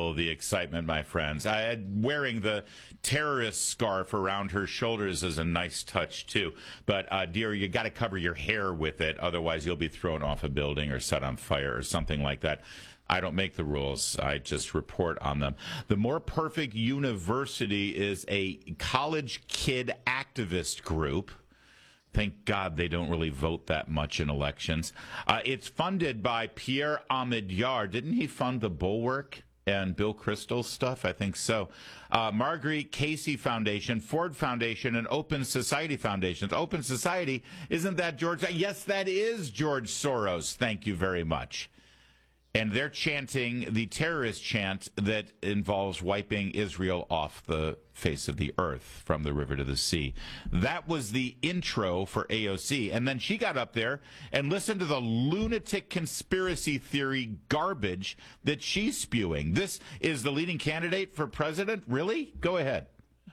feel the excitement, my friends. Wearing the terrorist scarf around her shoulders is a nice touch, too. But, dear, you got to cover your hair with it. Otherwise, you'll be thrown off a building or set on fire or something like that. I don't make the rules. I just report on them. The More Perfect University is a college kid activist group. Thank God they don't really vote that much in elections. It's funded by Pierre Omidyar. Didn't he fund the Bulwark and Bill Kristol's stuff? I think so. Marguerite Casey Foundation, Ford Foundation, and Open Society Foundations. Open Society, isn't that George? Yes, that is George Soros. Thank you very much. And they're chanting the terrorist chant that involves wiping Israel off the face of the earth from the river to the sea. That was the intro for AOC. And then she got up there and listened to the lunatic conspiracy theory garbage that she's spewing. This is the leading candidate for president? Really? Go ahead.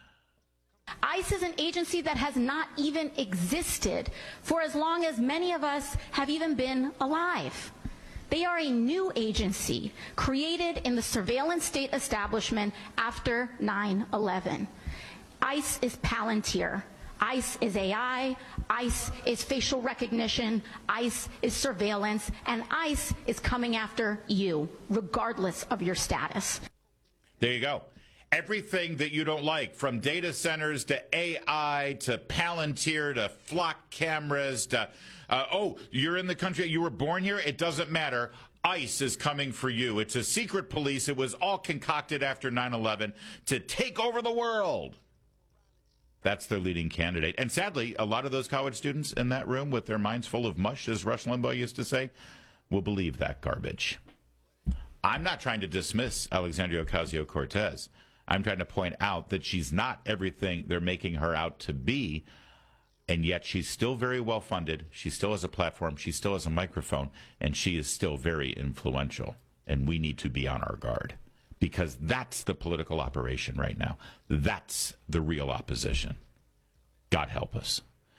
ICE is an agency that has not even existed for as long as many of us have even been alive. They are a new agency created in the surveillance state establishment after 9/11. ICE is Palantir. ICE is AI. ICE is facial recognition. ICE is surveillance. And ICE is coming after you, regardless of your status. There you go. Everything that you don't like, from data centers to AI to Palantir to flock cameras to, you're in the country, you were born here, it doesn't matter. ICE is coming for you. It's a secret police. It was all concocted after 9/11 to take over the world. That's their leading candidate. And sadly, a lot of those college students in that room with their minds full of mush, as Rush Limbaugh used to say, will believe that garbage. I'm not trying to dismiss Alexandria Ocasio-Cortez. I'm trying to point out that she's not everything they're making her out to be, and yet she's still very well funded. She still has a platform. She still has a microphone, and she is still very influential. And we need to be on our guard, because that's the political operation right now. That's the real opposition. God help us.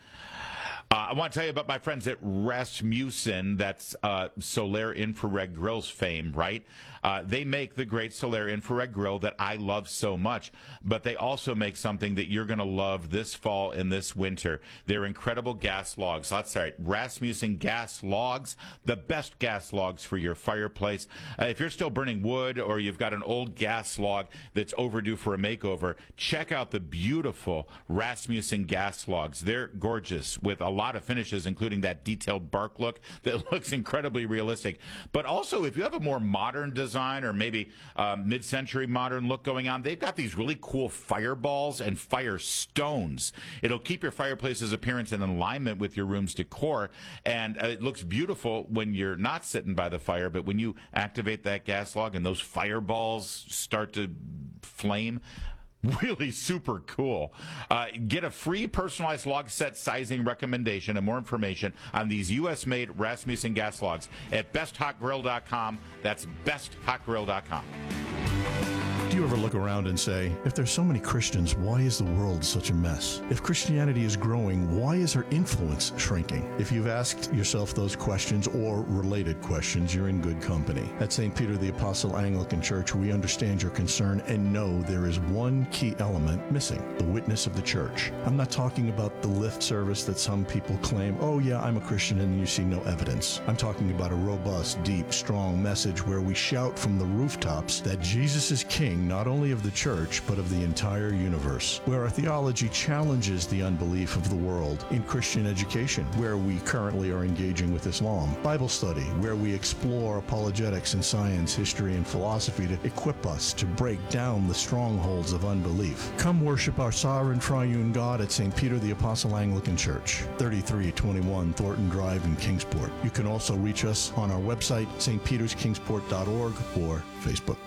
I want to tell you about my friends at Rasmussen. That's Solaire Infrared Grills fame, right? They make the great Solaire Infrared Grill that I love so much, but they also make something that you're going to love this fall and this winter. They're incredible gas logs. That's right, Rasmussen gas logs, the best gas logs for your fireplace. If you're still burning wood or you've got an old gas log that's overdue for a makeover, check out the beautiful Rasmussen gas logs. They're gorgeous with a lot of finishes, including that detailed bark look that looks incredibly realistic. But also, if you have a more modern design or maybe mid-century modern look going on, they've got these really cool fireballs and fire stones. It'll keep your fireplace's appearance in alignment with your room's decor, and it looks beautiful when you're not sitting by the fire, but when you activate that gas log and those fireballs start to flame, really super cool. Get a free personalized log set sizing recommendation and more information on these U.S.-made Rasmussen gas logs at besthotgrill.com. That's besthotgrill.com. Do you ever look around and say, if there's so many Christians, why is the world such a mess? If Christianity is growing, why is her influence shrinking? If you've asked yourself those questions or related questions, you're in good company. At St. Peter the Apostle Anglican Church, we understand your concern and know there is one key element missing, the witness of the church. I'm not talking about the lift service that some people claim, oh yeah, I'm a Christian, and you see no evidence. I'm talking about a robust, deep, strong message where we shout from the rooftops that Jesus is King, not only of the church, but of the entire universe, where our theology challenges the unbelief of the world, in Christian education, where we currently are engaging with Islam, Bible study, where we explore apologetics in science, history, and philosophy to equip us to break down the strongholds of unbelief. Come worship our sovereign triune God at St. Peter the Apostle Anglican Church, 3321 Thornton Drive in Kingsport. You can also reach us on our website, stpeterskingsport.org, or Facebook.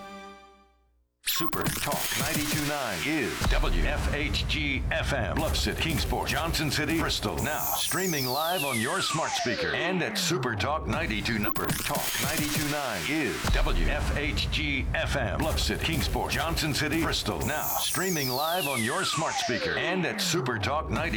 Super Talk 92.9 is WFHG FM, Bluff City, Kingsport, Johnson City, Bristol. Now streaming live on your smart speaker and at Super Talk 92.9. Super Talk 92.9 is WFHG FM, Bluff City, Kingsport, Johnson City, Bristol. Now streaming live on your smart speaker and at Super Talk 90.